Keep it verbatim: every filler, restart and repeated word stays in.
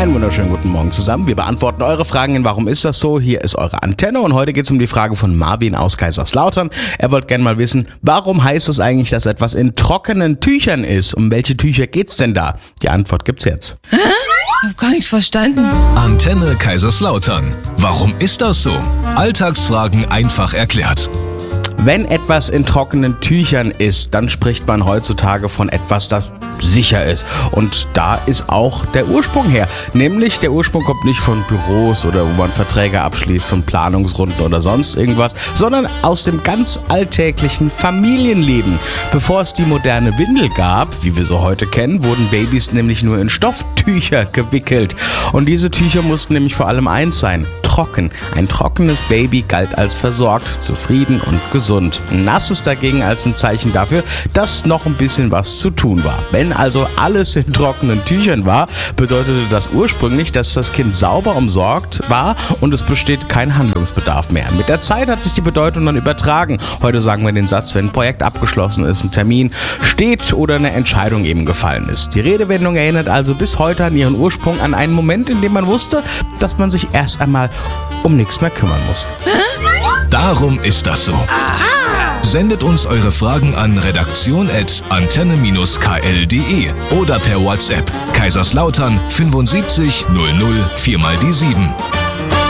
Einen wunderschönen guten Morgen zusammen. Wir beantworten eure Fragen in Warum ist das so? Hier ist eure Antenne und heute geht es um die Frage von Marvin aus Kaiserslautern. Er wollte gerne mal wissen, warum heißt es eigentlich, dass etwas in trockenen Tüchern ist? Um welche Tücher geht's denn da? Die Antwort gibt's jetzt. Hä? Ich hab gar nichts verstanden. Antenne Kaiserslautern. Warum ist das so? Alltagsfragen einfach erklärt. Wenn etwas in trockenen Tüchern ist, dann spricht man heutzutage von etwas, das sicher ist. Und da ist auch der Ursprung her. Nämlich der Ursprung kommt nicht von Büros oder wo man Verträge abschließt, von Planungsrunden oder sonst irgendwas, sondern aus dem ganz alltäglichen Familienleben. Bevor es die moderne Windel gab, wie wir sie heute kennen, wurden Babys nämlich nur in Stofftücher gewickelt. Und diese Tücher mussten nämlich vor allem eins sein: trocken. Ein trockenes Baby galt als versorgt, zufrieden und gesund. Nasses dagegen als ein Zeichen dafür, dass noch ein bisschen was zu tun war. Wenn also alles in trockenen Tüchern war, bedeutete das ursprünglich, dass das Kind sauber umsorgt war und es besteht kein Handlungsbedarf mehr. Mit der Zeit hat sich die Bedeutung dann übertragen. Heute sagen wir den Satz, wenn ein Projekt abgeschlossen ist, ein Termin steht oder eine Entscheidung eben gefallen ist. Die Redewendung erinnert also bis heute an ihren Ursprung, an einen Moment, in dem man wusste, dass man sich erst einmal um nichts mehr kümmern muss. Darum ist das so. Sendet uns eure Fragen an redaktion at antenne k l punkt d e oder per WhatsApp Kaiserslautern fünfundsiebzig null null vier mal die sieben.